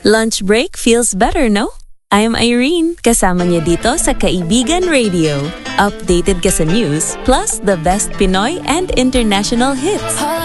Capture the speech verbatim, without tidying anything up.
Lunch break feels better, no? I'm Irene, kasama niya dito sa Kaibigan Radio. Updated ka sa news, plus the best Pinoy and international hits.